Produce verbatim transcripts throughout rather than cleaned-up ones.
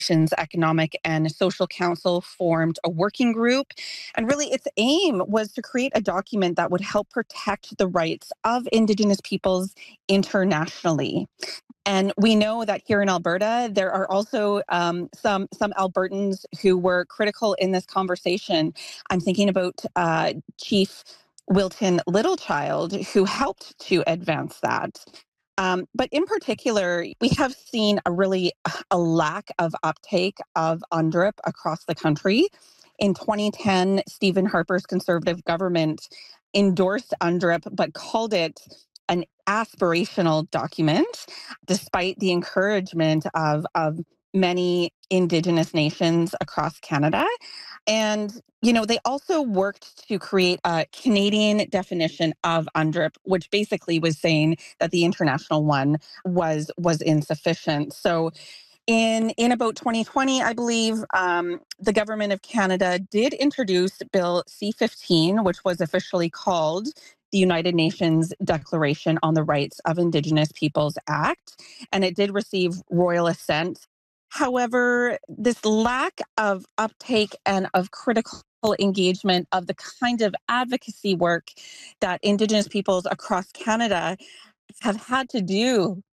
Nations Economic and Social Council formed a working group. And really, its aim was to create a document that would help protect the rights of Indigenous peoples internationally. And we know that here in Alberta, there are also um, some some Albertans who were critical in this conversation. I'm thinking about uh, Chief Wilton Littlechild, who helped to advance that. Um, but in particular, we have seen a really a lack of uptake of UNDRIP across the country. In twenty ten, Stephen Harper's Conservative government endorsed UNDRIP, but called it an aspirational document, despite the encouragement of, of many Indigenous nations across Canada. And, you know, they also worked to create a Canadian definition of UNDRIP, which basically was saying that the international one was was insufficient. So in, in about twenty twenty, I believe, um, the Government of Canada did introduce Bill C fifteen, which was officially called the United Nations Declaration on the Rights of Indigenous Peoples Act, and it did receive royal assent. However, this lack of uptake and of critical engagement of the kind of advocacy work that Indigenous peoples across Canada have had to do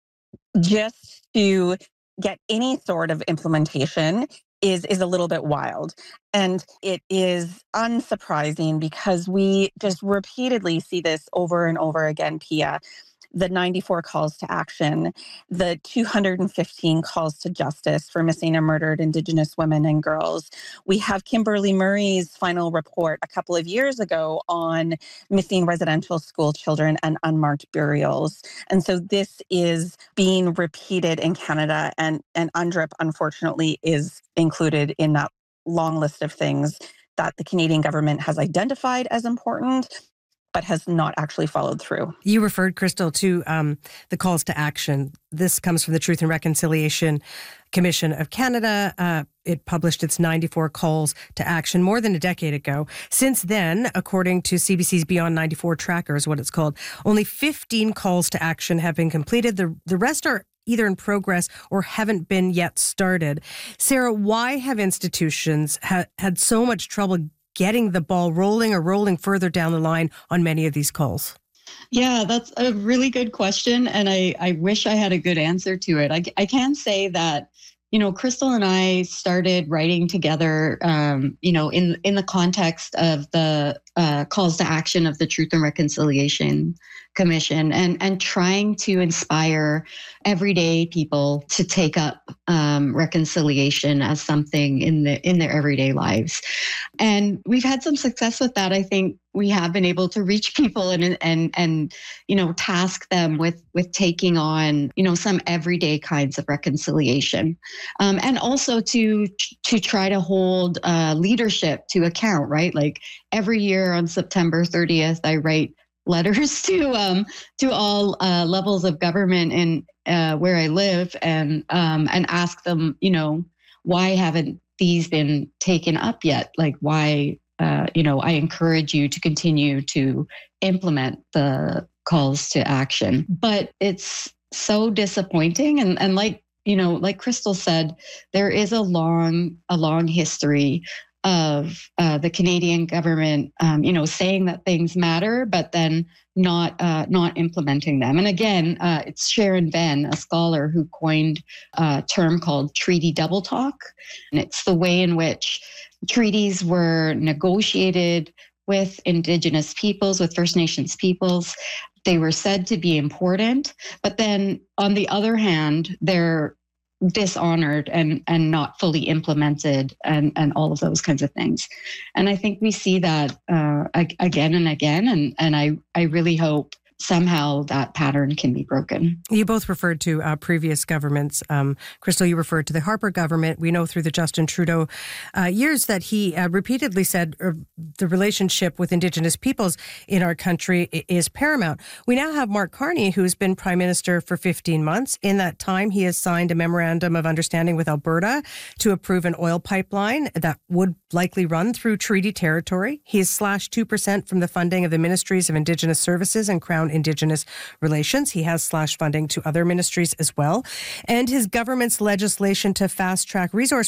just to get any sort of implementation is is a little bit wild. And it is unsurprising because we just repeatedly see this over and over again, Pia. The ninety-four calls to action, the two hundred fifteen calls to justice for missing and murdered Indigenous women and girls. We have Kimberly Murray's final report a couple of years ago on missing residential school children and unmarked burials. And so this is being repeated in Canada, and, and UNDRIP, unfortunately, is included in that long list of things that the Canadian government has identified as important, but has not actually followed through. You referred, Crystal, to um, the calls to action. This comes from the Truth and Reconciliation Commission of Canada. Uh, it published its ninety-four calls to action more than a decade ago. Since then, according to C B C's Beyond ninety-four Tracker, is what it's called, only fifteen calls to action have been completed. The, the rest are either in progress or haven't been yet started. Sarah, why have institutions ha- had so much trouble getting the ball rolling or rolling further down the line on many of these calls? Yeah, that's a really good question. And I, I wish I had a good answer to it. I, I can say that, you know, Crystal and I started writing together, um, you know, in, in the context of the uh, calls to action of the Truth and Reconciliation Commission, and, and trying to inspire everyday people to take up um, reconciliation as something in the in their everyday lives. And we've had some success with that. I think we have been able to reach people and and and you know task them with with taking on you know some everyday kinds of reconciliation, um, and also to to try to hold uh, leadership to account. Right, like every year on September thirtieth, I write letters to um, to all uh, levels of government in uh, where I live, and um, and ask them, you know, why haven't these been taken up yet? Like why, uh, you know, I encourage you to continue to implement the calls to action, but it's so disappointing. And and like you know, like Crystal said, there is a long a long history of uh, the Canadian government, um, you know, saying that things matter, but then not uh, not implementing them. And again, uh, it's Sharon Venn, a scholar, who coined a term called treaty double talk. And it's the way in which treaties were negotiated with Indigenous peoples, with First Nations peoples. They were said to be important, but then on the other hand, they're dishonored and and not fully implemented, and and all of those kinds of things. And I think we see that uh, again and again, and and I I really hope somehow that pattern can be broken. You both referred to uh, previous governments. Um, Crystal, you referred to the Harper government. We know through the Justin Trudeau uh, years that he uh, repeatedly said uh, the relationship with Indigenous peoples in our country is paramount. We now have Mark Carney, who's been Prime Minister for fifteen months. In that time, he has signed a memorandum of understanding with Alberta to approve an oil pipeline that would likely run through treaty territory. He has slashed two percent from the funding of the Ministries of Indigenous Services and Crown down Indigenous relations. He has slashed funding to other ministries as well. And his government's legislation to fast-track resource